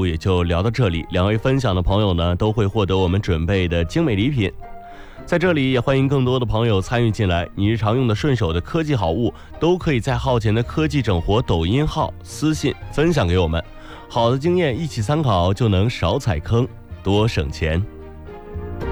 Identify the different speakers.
Speaker 1: 服也就聊到这里，两位分享的朋友呢，都会获得我们准备的精美礼品。在这里也欢迎更多的朋友参与进来，你日常用的顺手的科技好物都可以在浩前的科技整活抖音号私信分享给我们，好的经验一起参考，就能少踩坑多省钱。